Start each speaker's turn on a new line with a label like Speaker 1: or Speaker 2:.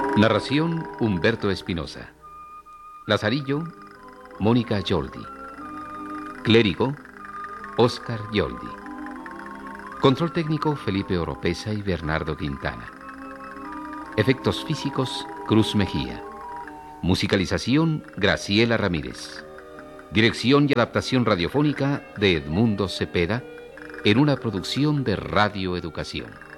Speaker 1: Narración: Humberto Espinosa. Lazarillo: Mónica Yoldi. Clérigo: Óscar Yoldi. Control técnico: Felipe Oropesa y Bernardo Quintana. Efectos físicos: Cruz Mejía. Musicalización: Graciela Ramírez. Dirección y adaptación radiofónica de Edmundo Cepeda, en una producción de Radio Educación.